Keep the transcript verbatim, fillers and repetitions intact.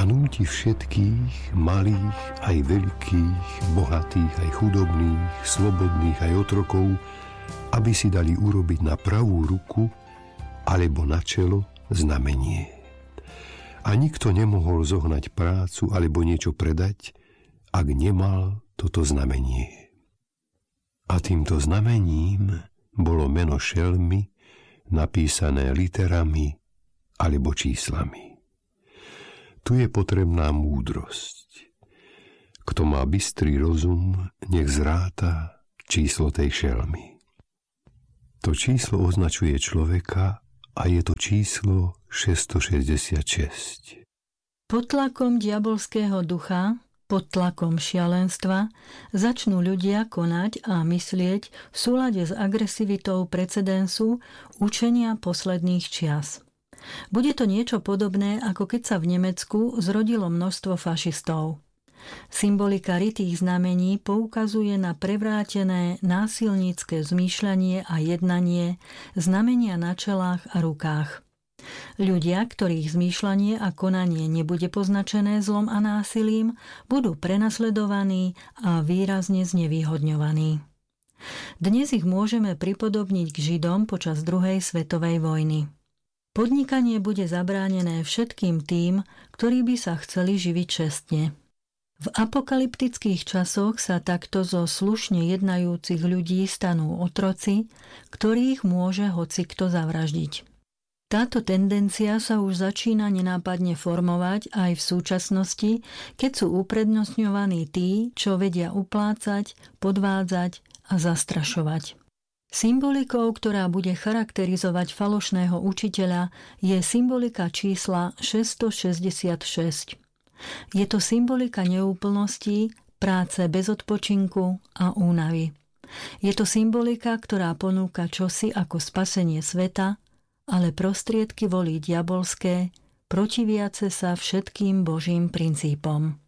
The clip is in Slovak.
núti všetkých, malých aj veľkých, bohatých aj chudobných, slobodných aj otrokov, aby si dali urobiť na pravú ruku alebo na čelo znamenie. A nikto nemohol zohnať prácu alebo niečo predať, ak nemal toto znamenie. A týmto znamením bolo meno šelmy napísané literami alebo číslami. Tu je potrebná múdrosť. Kto má bystrý rozum, nech zráta číslo tej šelmy. To číslo označuje človeka a je to číslo šesťstošesťdesiatšesť. Pod tlakom diabolského ducha, pod tlakom šialenstva, začnú ľudia konať a myslieť v súlade s agresivitou precedensu učenia posledných čias. Bude to niečo podobné, ako keď sa v Nemecku zrodilo množstvo fašistov. Symbolika rytých znamení poukazuje na prevrátené násilnícke zmýšľanie a jednanie, znamenia na čelách a rukách. Ľudia, ktorých zmýšľanie a konanie nebude poznačené zlom a násilím, budú prenasledovaní a výrazne znevýhodňovaní. Dnes ich môžeme pripodobniť k Židom počas druhej svetovej vojny. Podnikanie bude zabránené všetkým tým, ktorí by sa chceli živiť čestne. V apokalyptických časoch sa takto zo slušne jednajúcich ľudí stanú otroci, ktorých môže hocikto zavraždiť. Táto tendencia sa už začína nenápadne formovať aj v súčasnosti, keď sú uprednostňovaní tí, čo vedia uplácať, podvádzať a zastrašovať. Symbolikou, ktorá bude charakterizovať falošného učiteľa, je symbolika čísla šesťstošesťdesiatšesť. Je to symbolika neúplnosti, práce bez odpočinku a únavy. Je to symbolika, ktorá ponúka čosi ako spasenie sveta, ale prostriedky volí diabolské, protiviace sa všetkým Božím princípom.